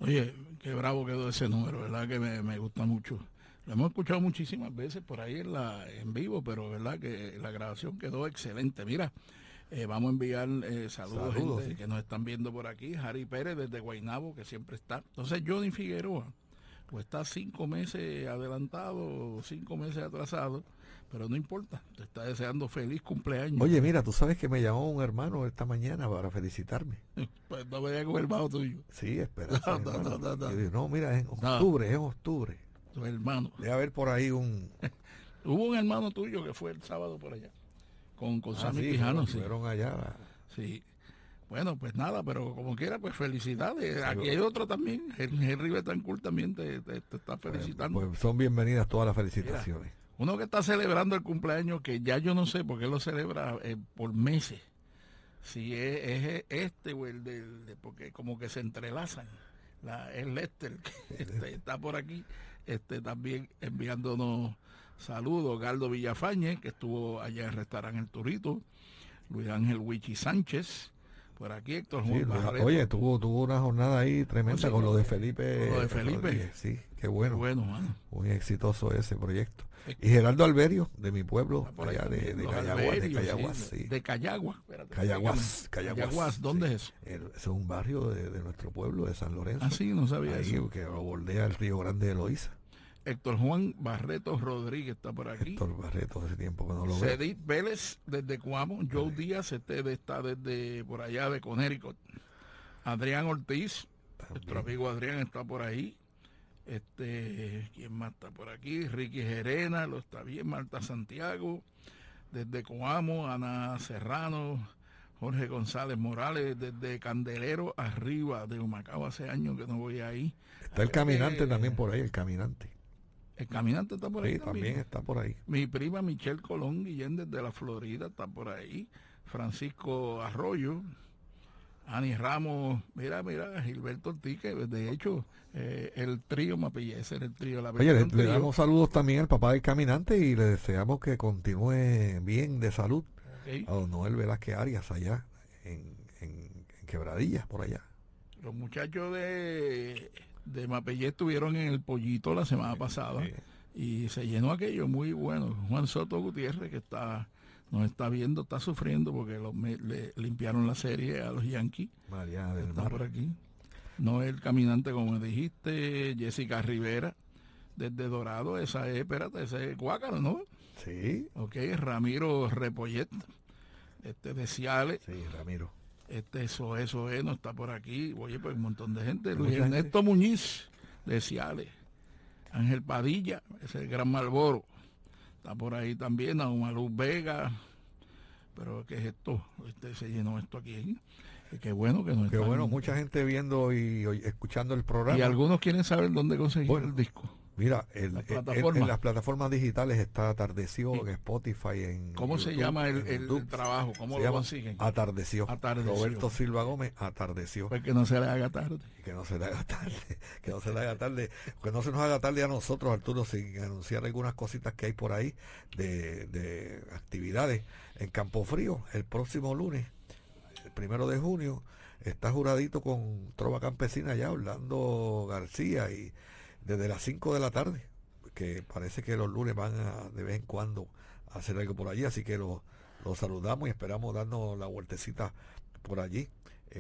Oye, qué bravo quedó ese número, ¿verdad? Que me gusta mucho. Lo hemos escuchado muchísimas veces por ahí en vivo, pero verdad que la grabación quedó excelente. Mira, vamos a enviar saludos, Saludos, gente sí. que nos están viendo por aquí. Harry Pérez desde Guaynabo, que siempre está. Entonces, Johnny Figueroa, pues está 5 meses adelantado, 5 meses atrasado, pero no importa, te está deseando feliz cumpleaños. Oye, mira, tú sabes que me llamó un hermano esta mañana para felicitarme. Pues no me digas con el bajo tuyo. Sí, Esperanza, No, mi no, no, hermano. no, Y yo no. digo, no, mira, No, es en octubre. tu hermano. Debe haber por ahí un... Hubo un hermano tuyo que fue el sábado por allá, con Ah, Sammy sí, Quijano, sí. fueron allá. Sí. Bueno, pues nada, pero como quiera, pues felicidades. Sí, Aquí hay otro también, Henry Betancourt también te está pues, felicitando. pues son bienvenidas todas las Mira, felicitaciones. uno que está celebrando el cumpleaños, que ya yo no sé por qué lo celebra por meses, si es este o el porque como que se entrelazan. El Lester, que está por aquí, también enviándonos saludos. Galdo Villafañez, que estuvo allá en el restaurante El Turito. Luis Ángel Wichi Sánchez, por aquí Héctor Sí, Juan Barreto. oye, tuvo una jornada ahí tremenda Sí, con lo de Felipe. con lo de Felipe. Rodríguez. Sí, qué Qué bueno. bueno, mano. Muy exitoso ese proyecto. Es Y Gerardo Alberio, de mi pueblo, Está por ahí allá también, de los Cayaguas, de Alberios, Cayaguas, sí, sí. de Cayagua. Espérate, Cayaguas. Cayaguas, ¿dónde Sí. es eso? Ese es un barrio de nuestro pueblo, de San Lorenzo. Ah, sí, no sabía Ahí eso. que lo bordea el Río Grande de Loíza. Héctor Juan Barreto Rodríguez está por aquí. Héctor Barreto, hace tiempo que no lo veo. Cedit Vélez desde Cuamo. Joe Díaz está desde por allá de Connecticut. Adrián Ortiz, nuestro amigo Adrián está por ahí. ¿Quién más está por aquí? Ricky Gerena, lo está bien. Marta Santiago, desde Coamo. Ana Serrano, Jorge González Morales, desde Candelero arriba de Humacao. Hace años que no voy ahí. Está el caminante también por ahí, el caminante. El caminante está por ahí Sí, también. también está por ahí. Mi prima Michelle Colón Guillén desde la Florida está por ahí. Francisco Arroyo. Ani Ramos, mira, Gilberto Ortiz, que de hecho el trío Mapille, ese era el trío, la Oye, versión le trío. damos saludos también al papá del caminante y le deseamos que continúe bien de salud Ok. a don Noel Velázquez Arias allá en Quebradillas, por allá. Los muchachos de Mapelle estuvieron en el Pollito la semana pasada Sí. y se llenó aquello muy bueno. Juan Soto Gutiérrez, que nos está viendo, está sufriendo porque le limpiaron la serie a los Yankees. Mariana del Está Mar. por aquí. Noel Caminante, como me dijiste. Jessica Rivera, desde Dorado. Esa es, espérate, ese es Guácaro, ¿no? Sí, Ok, Ramiro Repollet, de Ciales. sí, Ramiro. Eso no está por aquí. Oye, pues un montón de gente. Mucha Luis gente. Ernesto Muñiz, de Ciales. Ángel Padilla, ese es el Gran Malboro. Está por ahí también. Nauma Luz Vega. Pero ¿qué es esto? Se llenó esto aquí. Qué bueno que nos Qué están... bueno, mucha gente viendo y escuchando el programa. Y algunos quieren saber dónde conseguir Bueno, el disco. Mira, La plataforma. en las plataformas digitales está Atardeció, en Spotify, en ¿Cómo se YouTube, llama en el YouTube. trabajo? ¿Cómo Se lo llama consiguen? Atardeció. Atardeció. Roberto Silva Gómez, Atardeció. Pues que no se le haga tarde. Que no se le haga tarde, que no se le haga tarde, que no se nos haga tarde a nosotros, Arturo, sin anunciar algunas cositas que hay por ahí de actividades en Campo Frío. El próximo lunes, el 1 de junio, está juradito con Trova Campesina allá, Orlando García, y desde las 5 de la tarde, que parece que los lunes van de vez en cuando a hacer algo por allí, así que los saludamos y esperamos darnos la vueltecita por allí.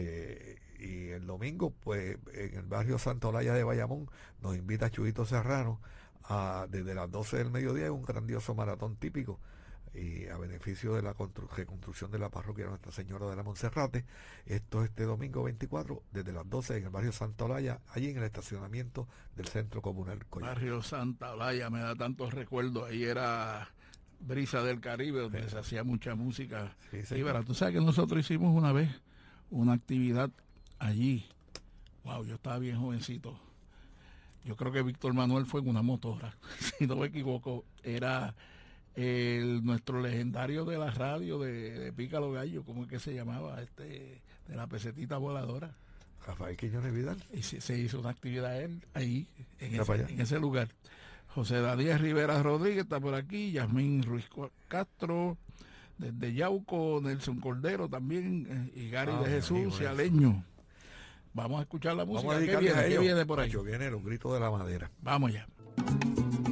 Y el domingo, pues en el barrio Santa Olaya de Bayamón, nos invita Chuyito Serrano desde las 12 del mediodía, un grandioso maratón típico y a beneficio de la reconstrucción de la parroquia de Nuestra Señora de la Monserrate. Esto este domingo 24, desde las 12 en el barrio Santa Olaya, allí en el estacionamiento del Centro Comunal Collado. Barrio Santa Olaya, me da tantos recuerdos. Ahí era Brisa del Caribe, donde se hacía mucha música. Sí, Sí, pero tú sabes que nosotros hicimos una vez una actividad allí. Wow, yo estaba bien jovencito. Yo creo que Víctor Manuel fue en una motora, si no me equivoco. Era nuestro legendario de la radio de Pícalo Gallo, ¿cómo es que se llamaba? De la pesetita voladora. Rafael Quiñones Vidal. Y se hizo una actividad él ahí, Mira para allá. en ese lugar. José Daniel Rivera Rodríguez está por aquí, Yasmín Ruiz Castro, desde Yauco, Nelson Cordero también, y Gary de mi Jesús, amigo Cialeño. Vamos a escuchar la música. Vamos a ¿Qué dedicarles viene? a ellos. ¿Qué viene por ahí? Nacho, viene Los Gritos de la Madera. Vamos ya.